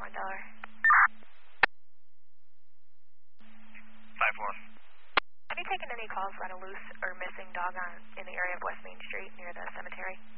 5-4. Have you taken any calls about a loose or missing dog in the area of West Main Street near the cemetery?